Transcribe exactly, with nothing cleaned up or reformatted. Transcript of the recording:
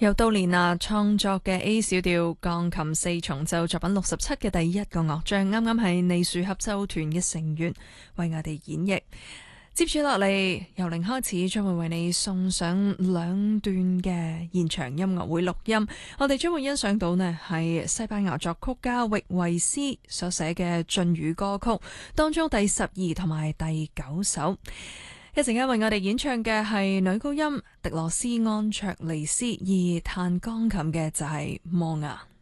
由杜蓮娜創作嘅 A 小調鋼琴四重奏作品六十七嘅第一個樂章，啱啱係梨樹合奏團嘅成員為我哋演繹。接住落嚟，由零開始將會為你送上兩段嘅現場音樂會錄音。我哋將會欣賞到呢係西班牙作曲家域維斯所寫嘅晉語歌曲當中第十二同埋第九首。一陣間為我哋演唱嘅係女高音迪羅斯安卓尼斯，而彈鋼琴嘅就係摩亞。